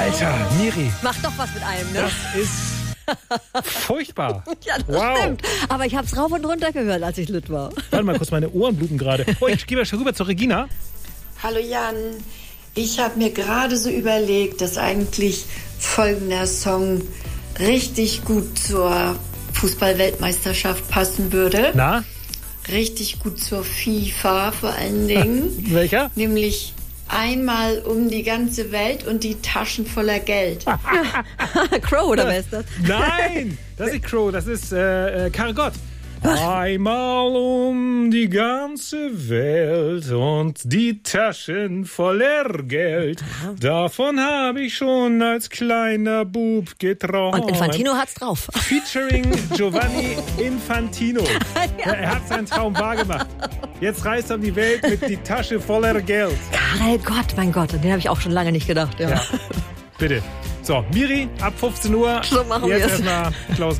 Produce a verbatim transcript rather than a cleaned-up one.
Alter, Miri. Macht doch was mit einem, ne? Das ist furchtbar. Ja, das wow. stimmt. Aber ich hab's rauf und runter gehört, als ich lit war. Warte mal kurz, meine Ohren bluten gerade. Oh, ich gehe mal schon rüber zur Regina. Hallo Jan, ich habe mir gerade so überlegt, dass eigentlich folgender Song richtig gut zur Fußball-Weltmeisterschaft passen würde. Na? Richtig gut zur FIFA vor allen Dingen. Welcher? Nämlich einmal um die ganze Welt und die Taschen voller Geld. Crow, oder wer ist das? Nein, das ist Crow, das ist äh, äh, Karel Gott. Einmal um die ganze Welt und die Taschen voller Geld. Davon habe ich schon als kleiner Bub geträumt. Und Infantino hat's drauf. Featuring Giovanni Infantino. Ja. Er hat seinen Traum wahrgemacht. Jetzt reist er um die Welt mit die Tasche voller Geld. Karel Gott, mein Gott, den habe ich auch schon lange nicht gedacht. Ja. Ja, bitte. So, Miri, ab fünfzehn Uhr. So machen Jetzt wir's. erstmal Klaus